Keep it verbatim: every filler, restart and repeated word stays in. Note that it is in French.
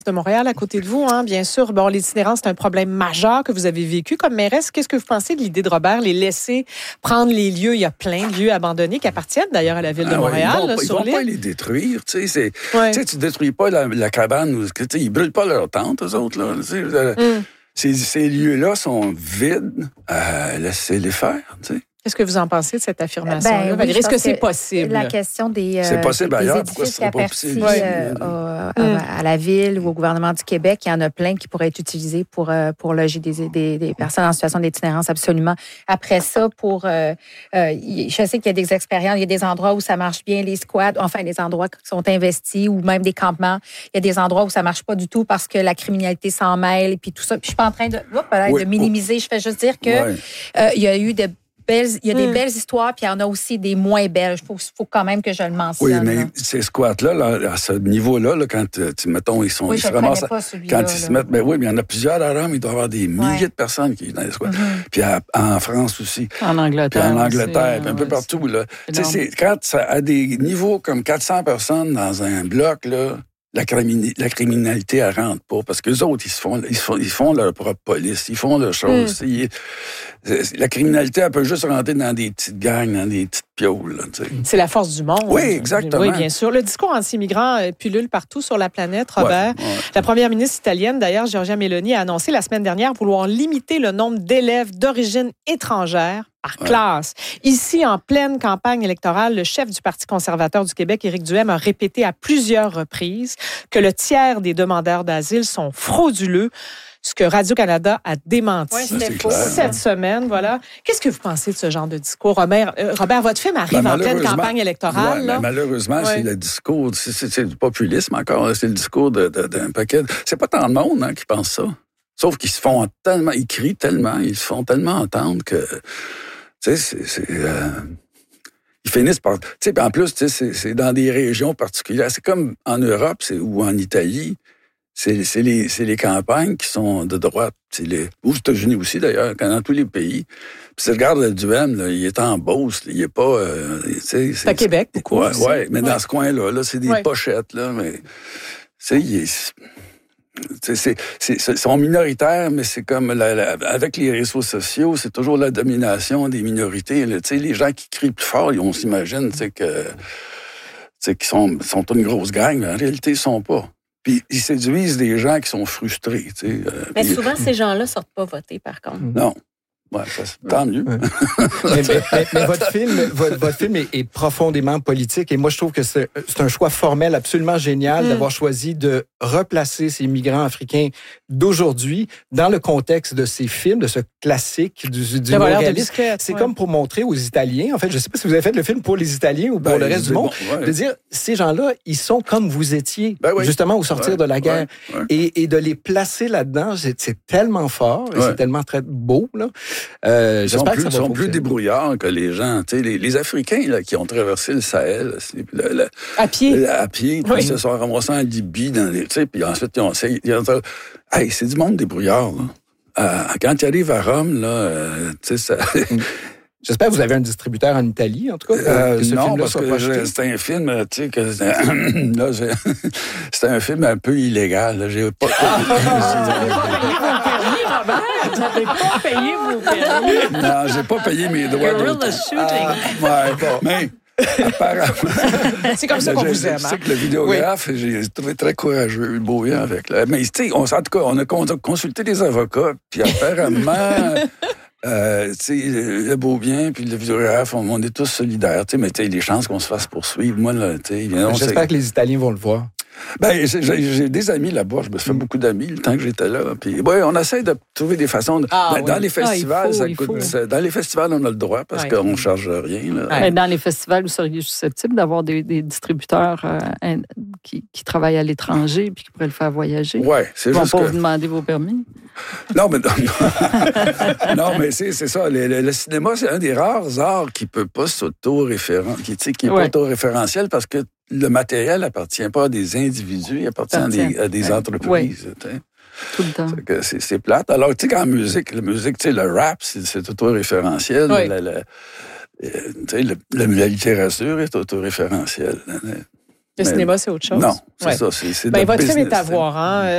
de Montréal à côté de vous, hein, bien sûr. Bon, l'itinérance, c'est un problème majeur que vous avez vécu comme mairesse. Qu'est-ce que vous pensez de l'idée de Robert, les laisser prendre les lieux? Il y a plein de lieux abandonnés qui appartiennent d'ailleurs à la ville de ah Montréal. Ouais, ils là, vont, sur ils vont l'île. pas les détruire. Tu sais, ouais. tu détruis pas la, la cabane. Ou, ils brûlent pas leur tente, eux autres. Là, mm. ces, ces lieux-là sont vides. Euh, laissez-les faire. Tu sais. Qu'est-ce que vous en pensez de cette affirmation-là? Ben, oui, Est-ce que c'est possible? La question des, euh, c'est possible, des ailleurs, édifices qui appartiennent oui. euh, à, à, à la ville ou au gouvernement du Québec, il y en a plein qui pourraient être utilisés pour, euh, pour loger des, des, des personnes en situation d'itinérance, absolument. Après ça, pour, euh, euh, je sais qu'il y a des expériences, il y a des endroits où ça marche bien, les squats, enfin des endroits qui sont investis ou même des campements. Il y a des endroits où ça marche pas du tout parce que la criminalité s'en mêle et puis tout ça. Puis je suis pas en train de, oups, oui. de minimiser, je fais juste dire que oui. euh, il y a eu de Belles, il y a des mm. belles histoires, puis il y en a aussi des moins belles. Il faut, faut quand même que je le mentionne. Oui, mais là. ces squats-là, là, à ce niveau-là, là, quand, tu, mettons, ils sont... Oui, ils je se ramassent, pas celui-là. Quand ils se mettent... Ben oui, mais il y en a plusieurs à Rome. Il doit y avoir des milliers ouais. de personnes qui vivent dans les squats. Mm-hmm. Puis à, en France aussi. En Angleterre. Puis en Angleterre, puis un ouais, peu partout. Là. C'est, quand ça a des niveaux comme quatre cents personnes dans un bloc, là, la, crimin- la criminalité, elle rentre pas. Parce que les autres, ils, se font, ils, se font, ils font leur propre police. Ils font leurs choses. Mm. Ils, la criminalité, elle peut juste rentrer dans des petites gangs, dans des petites piaules. Là, c'est la force du monde. Oui, exactement. Oui, bien sûr. Le discours anti-immigrants pullule partout sur la planète, Robert. Ouais, ouais. La première ministre italienne, d'ailleurs, Giorgia Meloni, a annoncé la semaine dernière vouloir limiter le nombre d'élèves d'origine étrangère par ouais. classe. Ici, en pleine campagne électorale, le chef du Parti conservateur du Québec, Éric Duhaime, a répété à plusieurs reprises que le tiers des demandeurs d'asile sont frauduleux, ce que Radio-Canada a démenti ouais, cette semaine. Voilà. Qu'est-ce que vous pensez de ce genre de discours? Robert, euh, Robert votre film arrive ben, en pleine campagne électorale. Ouais, là. Ben, malheureusement, ouais. c'est le discours, c'est, c'est, c'est du populisme encore, c'est le discours de, de, d'un paquet. C'est pas tant de monde hein, qui pense ça. Sauf qu'ils se font tellement, ils crient tellement, ils se font tellement entendre que, tu sais, c'est... c'est euh... Ils finissent par... Tu sais, en plus, tu sais, c'est, c'est dans des régions particulières. C'est comme en Europe c'est, ou en Italie. C'est, c'est, les, c'est les campagnes qui sont de droite. C'est les, aux États-Unis aussi, d'ailleurs, dans tous les pays. Puis si tu regardes le Duhaime, là, il est en Beauce. Là, il est pas... Euh, c'est, c'est à Québec, beaucoup. Ouais, ouais, mais ouais. dans ce coin-là, là, c'est des ouais. pochettes. Là, mais, tu sais, il est... C'est, c'est, c'est, c'est, ils sont minoritaires, mais c'est comme la, la, avec les réseaux sociaux, c'est toujours la domination des minorités. Là, les gens qui crient plus fort, on s'imagine que, qu'ils sont, sont une grosse gang, mais en réalité, ils sont pas. Puis ils séduisent des gens qui sont frustrés. Euh, mais puis, souvent, ces gens-là sortent pas voter, par contre. Non. Ouais, ça, tant mieux. Ouais. mais, mais, mais votre film, votre, votre film est, est profondément politique et moi, je trouve que c'est, c'est un choix formel absolument génial mm. d'avoir choisi de replacer ces migrants africains d'aujourd'hui dans le contexte de ces films, de ce classique du, du réalisme. C'est ouais. comme pour montrer aux Italiens, en fait, je ne sais pas si vous avez fait le film pour les Italiens ou pour ben, le reste du monde, bon, ouais. de dire, ces gens-là, ils sont comme vous étiez, ben oui. justement, au sortir ouais. de la guerre. Ouais. Ouais. Et, et de les placer là-dedans, c'est, c'est tellement fort, ouais. c'est tellement très beau, là. Euh, ils sont, plus, que ça sont plus débrouillards que les gens. Tu sais, les, les Africains là, qui ont traversé le Sahel le, le, à pied, le, à pied, puis oui. ils se sont ramassés en Libye, dans les, tu sais, puis ensuite ils ont, ils ont hey, c'est du monde débrouillard. Là. Euh, quand ils arrivent à Rome, là, euh, tu sais, ça. J'espère que vous avez un distributeur en Italie, en tout cas. Euh, que ce non, parce que je, c'était un film, tu sais, que là, j'ai, c'était un film un peu illégal. Là, j'ai pas. Vous n'avez pas payé vos permis. Non, j'ai pas payé mes droits. Guerrilla shooting. Ah, ouais, bon, mais apparemment. C'est comme ça qu'on vous aime. Je sais que le vidéographe, oui. j'ai trouvé très courageux, bouillant avec. Là. Mais tu sais, en tout cas, on a consulté des avocats, puis apparemment. Euh, tu sais, le beau bien puis le vidéographe, on, on est tous solidaires, tu sais, mais tu sais, les chances qu'on se fasse poursuivre, moi, là, tu sais... J'espère c'est... que les Italiens vont le voir. Ben, j'ai, j'ai des amis là-bas, je me suis fait mm. beaucoup d'amis le temps que j'étais là, puis ouais, on essaie de trouver des façons... De... Ah, ben, oui. Dans les festivals, ah, faut, ça coûte... Ça, dans les festivals, on a le droit, parce ouais. qu'on ne charge rien, là. Ouais. Dans les festivals, vous seriez susceptible d'avoir des, des distributeurs euh, qui, qui travaillent à l'étranger puis qui pourraient le faire voyager? Oui, c'est Ils juste vont pas que... vous demander vos permis? Non, mais non, non mais c'est, c'est ça. Le, le, le cinéma, c'est un des rares arts qui peut pas s'auto-référentiel, qui, qui est ouais. pas auto-référentiel parce que le matériel appartient pas à des individus, il appartient à des, à des ouais. entreprises. Ouais. Tout le temps. C'est, que c'est, c'est plate. Alors, tu sais, qu'en musique, la musique, tu sais, le rap, c'est, c'est auto-référentiel. Oui. Le, le, tu sais, le, la, la littérature est auto-référentielle. Le mais, cinéma, c'est autre chose. Non, c'est ouais. ça. C'est, c'est ben, votre business, film est à voir, hein?